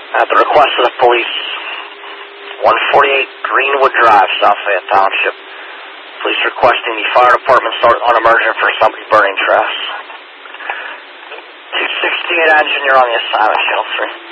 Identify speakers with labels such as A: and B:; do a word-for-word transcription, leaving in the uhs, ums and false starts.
A: At the request of the police, one forty-eight Greenwood Drive, South Fayette Township. Police requesting the fire department start on emergent for somebody burning trash. two sixty-eight engine, you're on the assignment, Channel three.